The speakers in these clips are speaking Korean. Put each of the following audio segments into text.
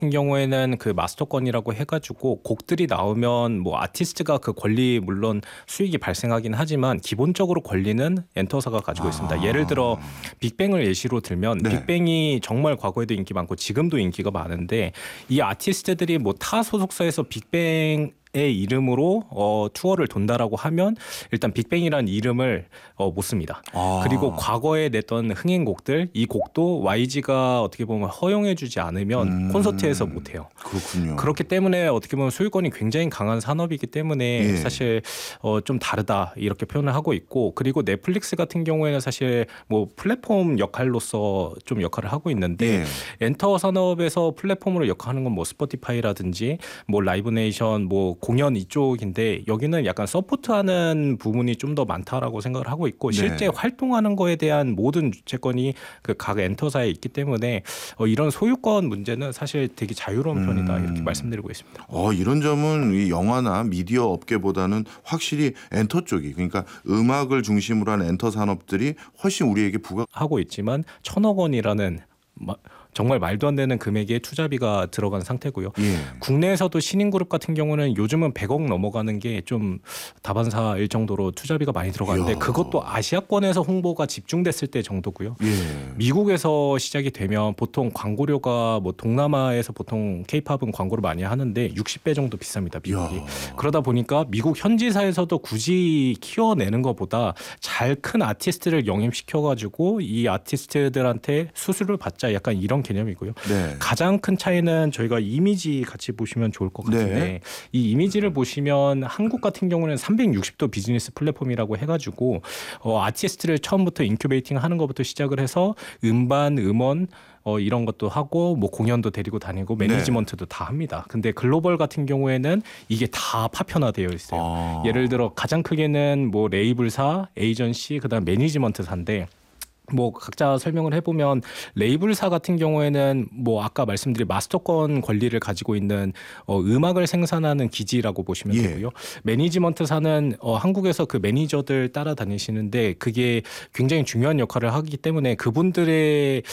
같은 경우에는 그 마스터권이라고 해가지고 곡들이 나오면 뭐 아티스트가 그 권리 물론 수익이 발생하긴 하지만 기본적으로 권리는 엔터사가 가지고 있습니다. 예를 들어 빅뱅을 예시로 들면 네. 빅뱅이 정말 과거에도 인기 많고 지금도 인기가 많은데 이 아티스트들이 뭐 타 소속사에서 빅뱅 의 이름으로 투어를 돈다라고 하면 일단 빅뱅이라는 이름을 못 씁니다. 그리고 과거에 냈던 흥행곡들 이 곡도 YG가 어떻게 보면 허용해주지 않으면 콘서트에서 못해요. 그렇군요. 그렇기 때문에 어떻게 보면 소유권이 굉장히 강한 산업이기 때문에 예. 사실 좀 다르다 이렇게 표현을 하고 있고 그리고 넷플릭스 같은 경우에는 사실 뭐 플랫폼 역할로서 좀 역할을 하고 있는데 엔터 산업에서 플랫폼으로 역할하는 건 뭐 스포티파이라든지 뭐 라이브네이션 뭐 공연 이쪽인데 여기는 약간 서포트하는 부분이 좀 더 많다라고 생각을 하고 있고 실제 활동하는 거에 대한 모든 주체권이 그 각 엔터사에 있기 때문에 이런 소유권 문제는 사실 되게 자유로운 편이다 이렇게 말씀드리고 있습니다. 이런 점은 이 영화나 미디어 업계보다는 확실히 엔터 쪽이 그러니까 음악을 중심으로 한 엔터 산업들이 훨씬 우리에게 하고 있지만 1,000억 원이라는 정말 말도 안 되는 금액의 투자비가 들어간 상태고요. 국내에서도 신인그룹 같은 경우는 요즘은 100억 넘어가는 게 좀 다반사일 정도로 투자비가 많이 들어가는데 그것도 아시아권에서 홍보가 집중됐을 때 정도고요. 미국에서 시작이 되면 보통 광고료가 뭐 동남아에서 보통 K-팝은 광고를 많이 하는데 60배 정도 비쌉니다. 미국이. 그러다 보니까 미국 현지사에서도 굳이 키워내는 것보다 잘 큰 아티스트를 영입시켜가지고 이 아티스트들한테 수수료를 받자 약간 이런 개념이고요. 가장 큰 차이는 저희가 이미지 같이 보시면 좋을 것 같은데 이 이미지를 보시면 한국 같은 경우는 360도 비즈니스 플랫폼이라고 해가지고 아티스트를 처음부터 인큐베이팅 하는 것부터 시작을 해서 음반, 음원 이런 것도 하고 뭐 공연도 데리고 다니고 매니지먼트도 다 합니다. 근데 글로벌 같은 경우에는 이게 다 파편화되어 있어요. 예를 들어 가장 크게는 뭐 레이블사, 에이전시, 그다음 매니지먼트사인데 뭐 각자 설명을 해보면 레이블사 같은 경우에는 뭐 아까 말씀드린 마스터권 권리를 가지고 있는 음악을 생산하는 기지라고 보시면 되고요. 매니지먼트사는 한국에서 그 매니저들 따라다니시는데 그게 굉장히 중요한 역할을 하기 때문에 그분들의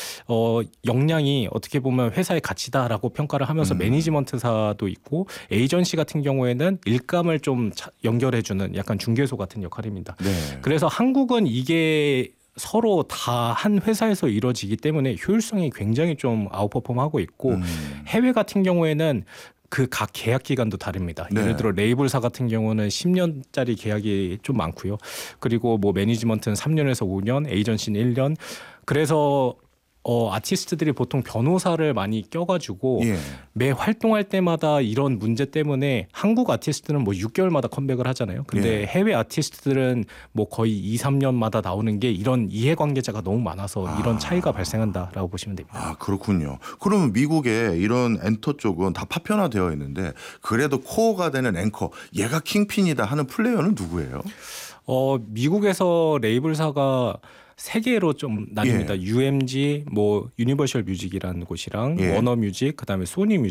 역량이 어떻게 보면 회사의 가치다라고 평가를 하면서 매니지먼트사도 있고 에이전시 같은 경우에는 일감을 좀 연결해주는 약간 중개소 같은 역할입니다. 그래서 한국은 이게 서로 다 한 회사에서 이루어지기 때문에 효율성이 굉장히 좀 아웃퍼폼하고 있고 해외 같은 경우에는 그 각 계약 기간도 다릅니다. 예를 들어 레이블사 같은 경우는 10년짜리 계약이 좀 많고요. 그리고 뭐 매니지먼트는 3년에서 5년, 에이전시는 1년. 그래서 아티스트들이 보통 변호사를 많이 껴가지고 매 활동할 때마다 이런 문제 때문에 한국 아티스트는 뭐 6개월마다 컴백을 하잖아요. 근데 해외 아티스트들은 뭐 거의 2, 3년마다 나오는 게 이런 이해관계자가 너무 많아서 이런 차이가 발생한다라고 보시면 됩니다. 그렇군요. 그러면 미국의 이런 엔터 쪽은 다 파편화되어 있는데 그래도 코어가 되는 앵커 얘가 킹핀이다 하는 플레이어는 누구예요? 미국에서 레이블사가 세 개로 좀 나뉩니다. UMG, 뭐 유니버셜 뮤직이라는 곳이랑 워너 뮤직, 그다음에 소니 뮤직.